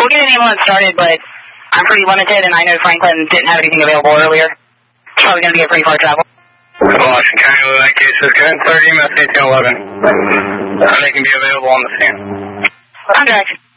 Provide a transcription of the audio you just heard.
We'll get an ambulance started, but I'm pretty limited, and I know Franklin didn't have anything available earlier. It's probably going to be a pretty far travel. Washington County, that case is good. 30 EMS 1811. They can be available on the scene. On direction.